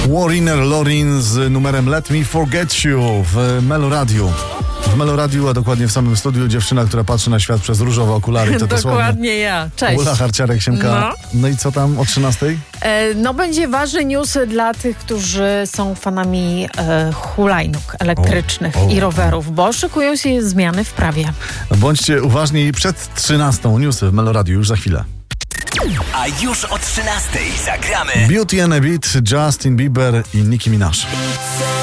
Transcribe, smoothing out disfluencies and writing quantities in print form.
Wariner Lorin z numerem Let Me Forget You w Meloradiu. W Meloradiu, a dokładnie w samym studiu, dziewczyna, która patrzy na świat przez różowe okulary. To dokładnie ja. Cześć. Ula Harciarek, siemka. No i co tam o 13:00? Będzie ważny news dla tych, którzy są fanami hulajnóg elektrycznych i rowerów, bo szykują się zmiany w prawie. Bądźcie uważni przed 13:00. Newsy w Meloradiu już za chwilę. A już o 13:00 zagramy Beauty and a Beat, Justin Bieber i Nicki Minaj.